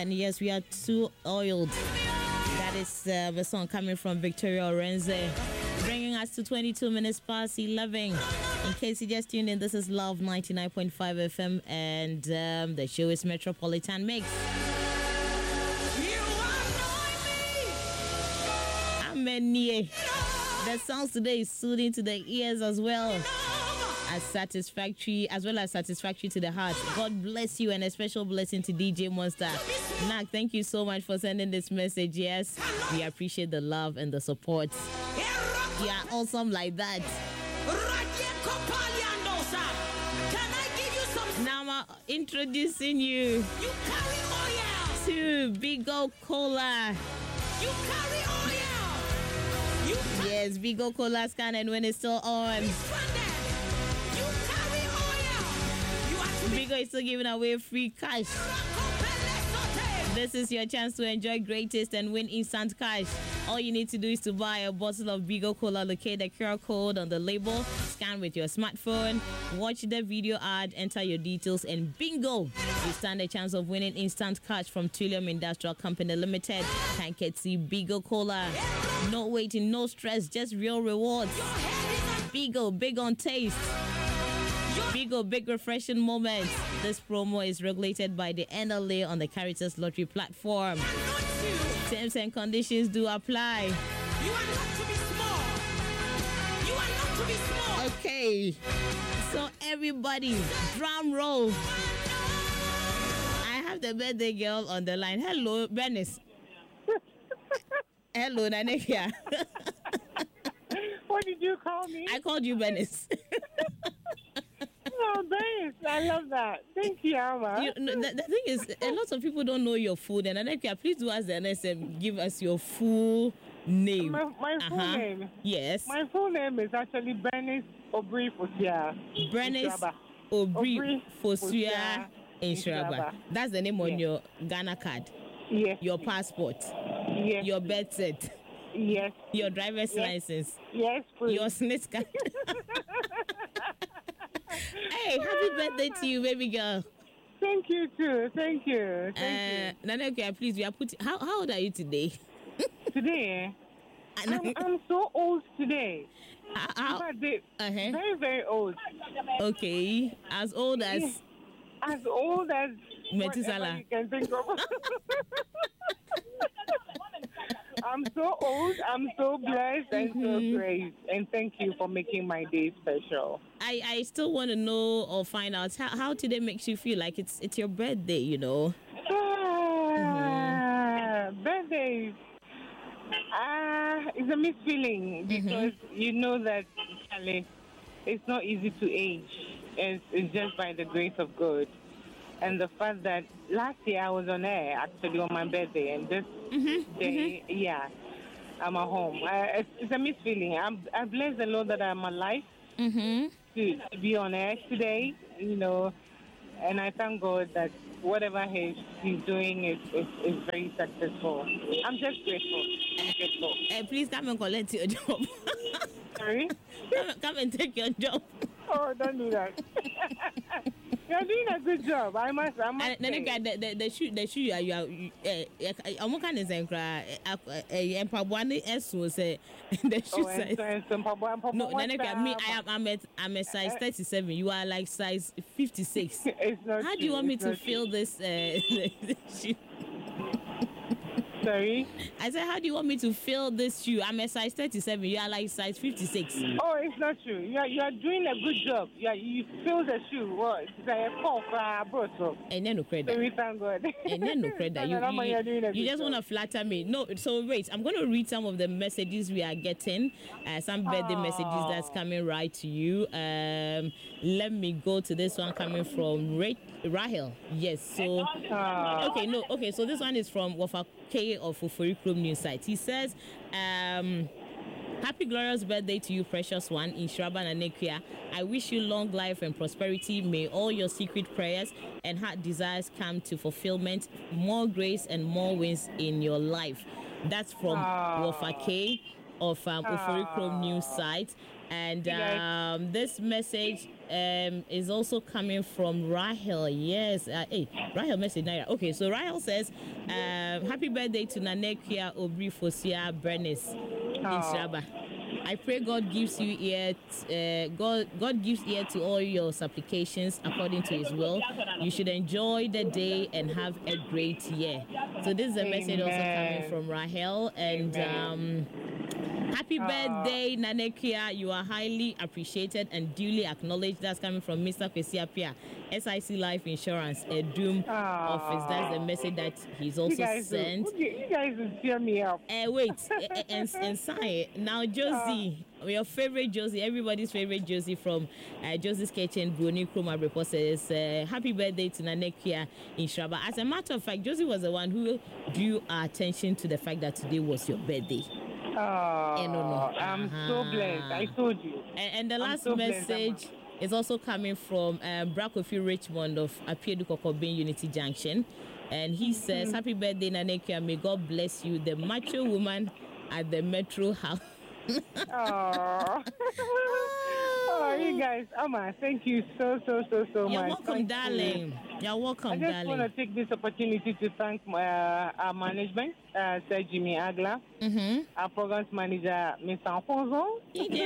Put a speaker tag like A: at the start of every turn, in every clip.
A: And yes, we are too oiled. That is the song coming from Victoria Orenze, bringing us to 22 minutes past 11. In case you just tuned in, this is Love 99.5 FM, and the show is Metropolitan Mix. Amen. The songs today is soothing to the ears as well as satisfactory to the heart. God bless you, and a special blessing to DJ Monster. Nak, thank you so much for sending this message. Yes, we appreciate the love and the support. You are awesome like that. Can I give you some? Now I'm introducing you to Bigo Cola. You carry oil. Yes, Bigo Cola scan and when it's still on. Bigo is still giving away free cash. This is your chance to enjoy great taste and win instant cash. All you need to do is to buy a bottle of Bigo Cola, locate the QR code on the label, scan with your smartphone, watch the video ad, enter your details, and bingo! You stand a chance of winning instant cash from Trillium Industrial Company Limited. Kanketsi Bigo Cola. No waiting, no stress, just real rewards. Bigo, big on taste. Bigo, big refreshing moments. This promo is regulated by the NLA on the Caritas Lottery platform. Terms and conditions do apply. You are not to be small. You are not to be small. Okay. So everybody, drum roll. I have the birthday girl on the line. Hello, Bernice. Hello, Nanekia.
B: What did you call me?
A: I called you Bernice.
B: Oh, Bernice. I love that. Thank you, Alma.
A: The thing is, a lot of people don't know your full name. Nanekia, please do us the NSM. Give us your full name.
B: My full name?
A: Yes.
B: My full name is actually Bernice Obri Fosia.
A: Bernice Obri Fosia Insuraba. That's the name on your Ghana card.
B: Yes.
A: Your passport.
B: Yes.
A: Your birth cert.
B: Yes.
A: Your driver's license.
B: Yes, please.
A: Your SNIS card. Hey, happy birthday to you, baby girl.
B: Thank you too. Thank you. Thank you.
A: Nanekia, please, we are putting. How old are you today?
B: Today, I'm so old today. Very, very old.
A: Okay, as old as.
B: As old as
A: Methuselah.
B: You can think of. I'm so old, I'm so blessed and so great. And thank you for making my day special.
A: I still want to know or find out how today makes you feel. Like it's your birthday, you know.
B: Birthday. It's a mixed feeling because you know that it's not easy to age. It's just by the grace of God. And the fact that last year I was on air actually on my birthday, and this day, I'm at home. It's a mixed feeling. I bless the Lord that I'm alive to be on air today, you know, and I thank God that whatever he's doing is very successful. I'm just grateful. I'm grateful.
A: Please come and collect your job.
B: Sorry?
A: Come and take your job.
B: Oh, don't do that. You're doing a good job. I must say.
A: The shoe you are I'm kind of saying the shoe size. No, me I'm a size 37. You are like size 56. How do you want me to feel this shoe?
B: Sorry?
A: I said, how do you want me to fill this shoe? I'm a size 37. You are like size 56.
B: Oh, it's not true. You are doing a good job. You fill the shoe. Well, it's like a cough,
A: and then no credit.
B: So we thank God.
A: And then no credit. You just want to flatter me. No, so wait. I'm going to read some of the messages we are getting. Some birthday messages that's coming right to you. Let me go to this one coming from Rahel. Yes. So, okay. So this one is from Wafa K of Fufuri Chrome News site. He says, happy glorious birthday to you, precious one, in Insuraba Nanekia. I wish you long life and prosperity. May all your secret prayers and heart desires come to fulfillment. More grace and more wins in your life. That's from Wafa K of Fufuri Chrome News site. And this message is also coming from Rahel. Yes. Hey, Rahel message. Okay, so Rahel says, happy birthday to Nanekia Obri Fosia Bernice in Shaba. I pray God gives you ear. God gives ear to all your supplications according to His will. You should enjoy the day and have a great year. So this is a message also coming from Rahel. And happy birthday, Nanekia. You are highly appreciated and duly acknowledged. That's coming from Mr. Kwesi Appiah, SIC Life Insurance, a Doom office. That's the message that he's also sent.
B: You guys will cheer me up.
A: Wait, and sign now, Josie, your favorite Josie, everybody's favorite Josie from Josie's Kitchen, Bruni Kroma report says, happy birthday to Nanekia in Shraba. As a matter of fact, Josie was the one who drew our attention to the fact that today was your birthday.
B: I'm so blessed. I told you.
A: And the last message is also coming from Brakofi Richmond of Apiedu Kokobin Unity Junction. And he says, happy birthday, Nanekia. May God bless you, the macho woman at the Metro House.
B: You guys, Amma, thank you so much.
A: You're welcome, darling. You're welcome, darling.
B: I just want to take this opportunity to thank our management, Sir Jimmy Agla, our programs manager, Mr. Alfonso,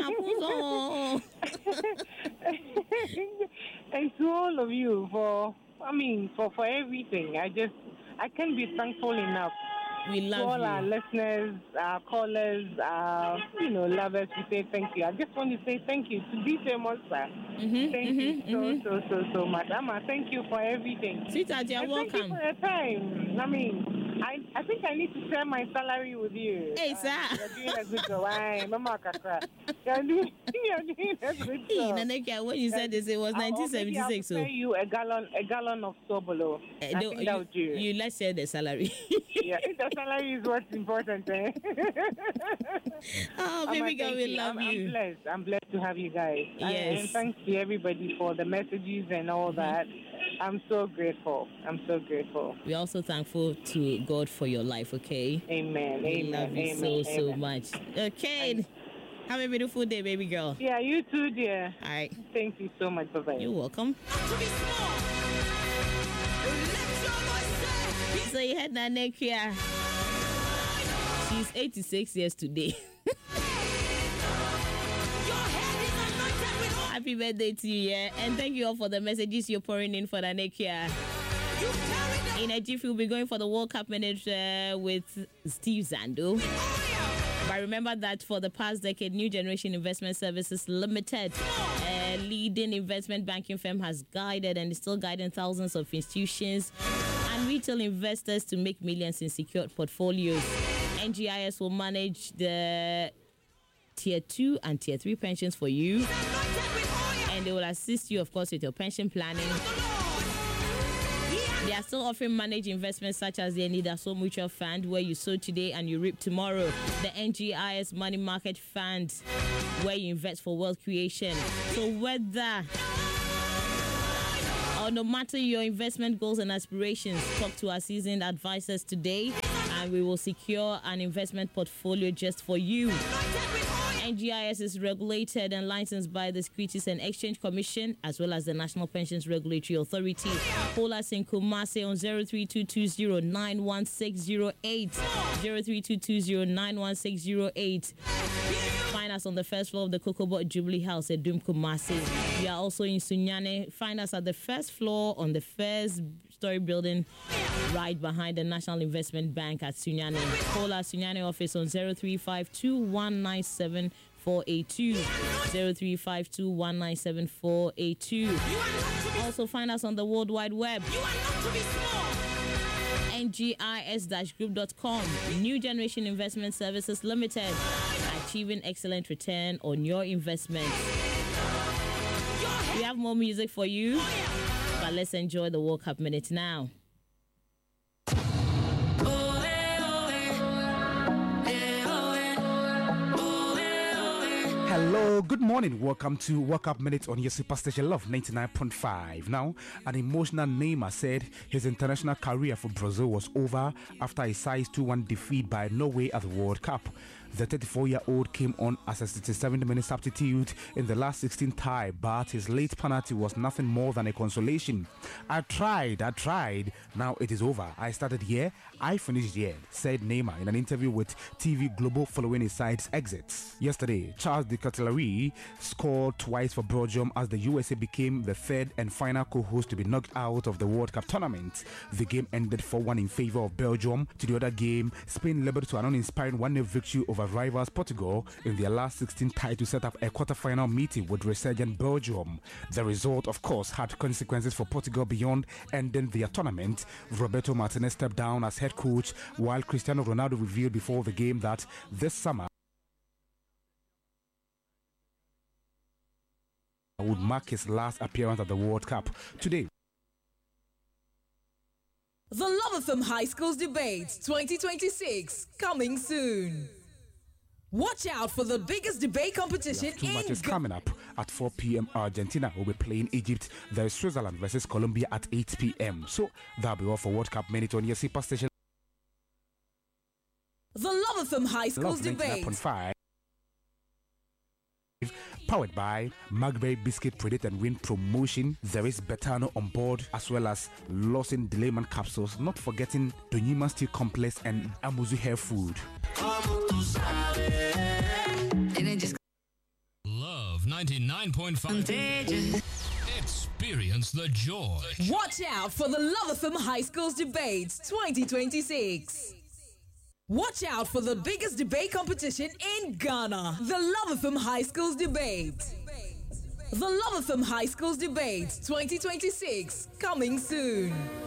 B: and to all of you for everything. I can't be thankful enough.
A: We love
B: all our listeners, our callers, lovers, we say thank you. I just want to say thank you to DJ Monster. Thank you so much. Amma, thank you for everything.
A: Sweetheart, you're welcome.
B: Thank you for your time. I think I need to share my salary with you.
A: Hey, sir.
B: You're doing a good job. You're doing a good job.
A: Nanekia, when you said this, it was 1976.
B: I'll pay you a gallon of Sobolo. I think that would do.
A: You let's share the salary.
B: Yeah, the salary is what's important.
A: Oh, baby girl, we love you.
B: I'm blessed to have you guys.
A: Yes.
B: And thanks to everybody for the messages and all that. I'm so grateful.
A: We're also thankful to God for your life, okay?
B: Amen.
A: We love you so much. Okay. Have a beautiful day, baby girl.
B: Yeah, you too, dear.
A: All right.
B: Thank you so much. Bye-bye.
A: You're welcome. So you had Nanekia. She's 86 years today. Happy birthday to you, yeah? And thank you all for the messages you're pouring in for Nanekia. In a jiffy, we'll be going for the World Cup minute with Steve Zando. But remember that for the past decade, New Generation Investment Services Limited, a leading investment banking firm, has guided and is still guiding thousands of institutions and retail investors to make millions in secured portfolios. NGIS will manage the Tier 2 and Tier 3 pensions for you. And they will assist you, of course, with your pension planning. They are still offering managed investments such as the Enidaso Mutual Fund, where you sow today and you reap tomorrow. The NGIS Money Market Fund, where you invest for wealth creation. So whether or no matter your investment goals and aspirations, talk to our seasoned advisors today and we will secure an investment portfolio just for you. NGIS is regulated and licensed by the Securities and Exchange Commission as well as the National Pensions Regulatory Authority. Call us in Kumasi on 0322091608. 0322091608. Find us on the first floor of the Kokobot Jubilee House at Doom Kumasi. We are also in Sunyane. Find us at the first floor on the first story building right behind the National Investment Bank at Sunyane. Call our Sunyane office on 0352197482. 0352197482. Also find us on the World Wide Web. ngis-group.com. New Generation Investment Services Limited. Achieving excellent return on your investment. We have more music for you, but let's enjoy the World Cup minute now.
C: Hello, good morning. Welcome to World Cup Minute on your Superstation Love 99.5. Now, an emotional Neymar said his international career for Brazil was over after a size 2-1 defeat by Norway at the World Cup. The 34-year-old came on as a 67th-minute substitute in the last 16 tie, but his late penalty was nothing more than a consolation. I tried. Now it is over. I started here, I finished here, said Neymar in an interview with TV Global following his side's exit. Yesterday, Charles de Ketelaere scored twice for Belgium as the USA became the third and final co-host to be knocked out of the World Cup tournament. The game ended 4-1 in favor of Belgium. To the other game, Spain leveled to an uninspiring 1-0 victory over rivals Portugal in their last 16 tie to set up a quarter-final meeting with resurgent Belgium. The result, of course, had consequences for Portugal beyond ending their tournament. Roberto Martinez stepped down as head coach, while Cristiano Ronaldo revealed before the game that this summer would mark his last appearance at the World Cup. Today,
D: the Love FM High Schools Debates 2026 coming soon. Watch out for the biggest debate competition
C: two matches coming up at 4 p.m. Argentina will be playing Egypt. There is Switzerland versus Colombia at 8 p.m. So that'll be all for World Cup Minute on your Super Station.
D: The Love FM High Schools Debates.
C: Powered by Magberry Biscuit Predict and Win Promotion. There is Betano on board, as well as Lawson Delayman capsules, not forgetting Donyima Steel Complex and Amuzu Hair Food.
E: Love 99.5. Experience the joy.
D: Watch out for the Love FM High Schools Debates 2026. Watch out for the biggest debate competition in Ghana, the Love FM High Schools Debate. The Love FM High Schools Debate 2026 coming soon.